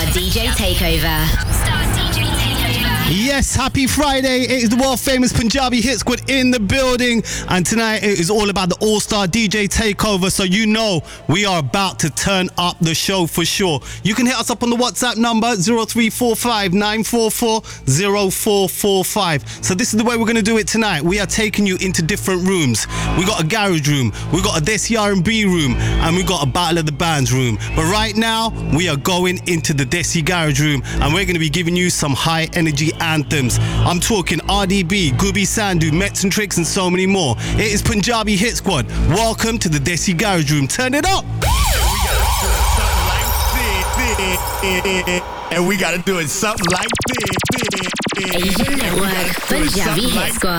DJ Takeover. Yes, happy Friday. It is the world famous Punjabi Hit Squad in the building. And tonight it is all about the All-Star DJ Takeover. So you know we are about to turn up the show for sure. You can hit us up on the WhatsApp number 0345 944 0445. So this is the way we're going to do it tonight. We are taking you into different rooms. We got a garage room, we got a Desi R&B room, and we got a Battle of the Bands room. But right now we are going into the Desi garage room and we're going to be giving you some high energy anthems. I'm talking RDB, Gooby Sandhu, Mets and Tricks, and so many more. It is Punjabi Hit Squad. Welcome to the Desi Garage Room. Turn it up! And we gotta do it something like this. Asian Network, Punjabi Hit Squad.